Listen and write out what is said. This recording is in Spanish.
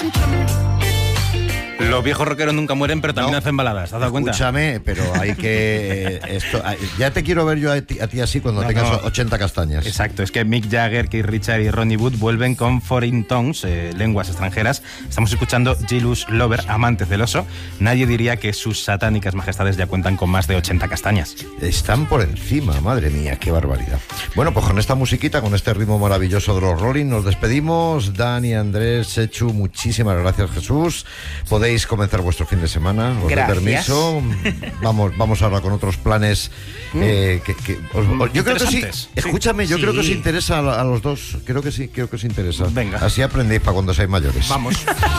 Los viejos rockeros nunca mueren, pero también hacen baladas, ¿te has dado cuenta? Escúchame, pero hay que... ya te quiero ver yo a ti así cuando tengas 80 castañas. Exacto, es que Mick Jagger, Keith Richards y Ronnie Wood vuelven con Foreign Tongues, lenguas extranjeras. Estamos escuchando Jealous Lover, Amantes del Oso. Nadie diría que sus satánicas majestades ya cuentan con más de 80 castañas. Están por encima, madre mía, qué barbaridad. Bueno, pues con esta musiquita, con este ritmo maravilloso de los Rolling, nos despedimos. Dani, Andrés, Sechu, muchísimas gracias, Jesús. Podéis comenzar vuestro fin de semana, os doy permiso. Vamos ahora con otros planes yo creo que sí. Escúchame, yo creo que os interesa a los dos. Creo que sí, creo que os interesa. Venga. Así aprendéis para cuando seáis mayores. Vamos.